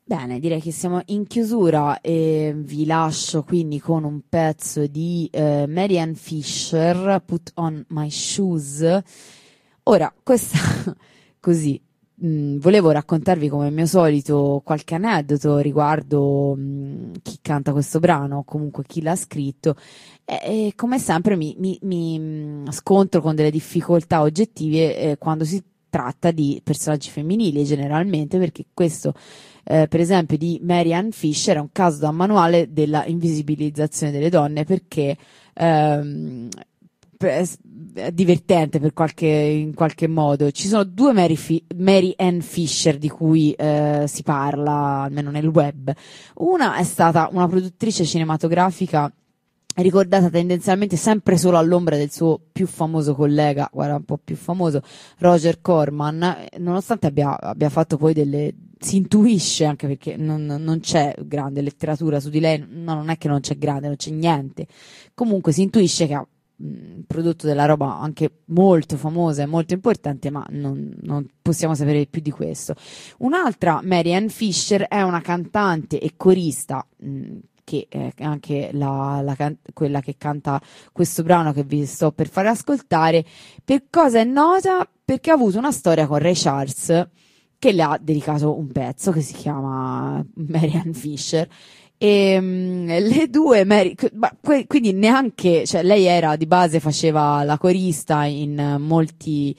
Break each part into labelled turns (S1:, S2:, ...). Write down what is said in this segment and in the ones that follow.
S1: Bene, direi che siamo in chiusura e vi lascio quindi con un pezzo di Marianne Fisher, Put on My Shoes. Ora, questa così, volevo raccontarvi come al mio solito qualche aneddoto riguardo chi canta questo brano, o comunque chi l'ha scritto, e come sempre mi scontro con delle difficoltà oggettive quando si tratta di personaggi femminili generalmente, perché questo per esempio di Marianne Fisher è un caso da manuale della invisibilizzazione delle donne perché ehm, è divertente in qualche modo. Ci sono due Mary Ann Fisher di cui si parla, almeno nel web. Una è stata una produttrice cinematografica ricordata tendenzialmente sempre solo all'ombra del suo più famoso collega, guarda un po' più famoso, Roger Corman, nonostante abbia fatto poi si intuisce, anche perché non c'è grande letteratura su di lei, no, non è che non c'è grande, non c'è niente, comunque si intuisce che ha prodotto della roba anche molto famosa e molto importante, ma non possiamo sapere più di questo. Un'altra, Marianne Fisher, è una cantante e corista, che è anche quella che canta questo brano che vi sto per fare ascoltare. Per cosa è nota? Perché ha avuto una storia con Ray Charles, che le ha dedicato un pezzo che si chiama Marianne Fisher. E le due, quindi neanche, cioè lei era di base, faceva la corista in molti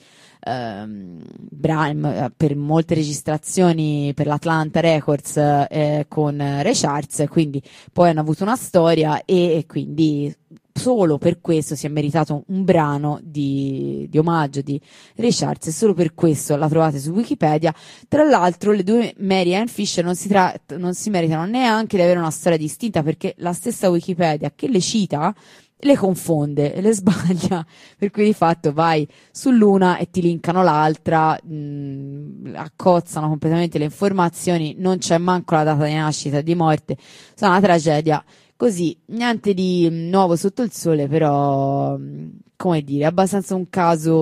S1: per molte registrazioni per l'Atlanta Records con Ray Charles, quindi poi hanno avuto una storia e quindi solo per questo si è meritato un brano di omaggio di Ray Charles, e solo per questo la trovate su Wikipedia. Tra l'altro le due Mary Ann Fisher non si meritano neanche di avere una storia distinta, perché la stessa Wikipedia che le cita le confonde e le sbaglia, per cui di fatto vai sull'una e ti linkano l'altra, accozzano completamente le informazioni, non c'è manco la data di nascita e di morte, sono una tragedia. Così, niente di nuovo sotto il sole, però, come dire, abbastanza un caso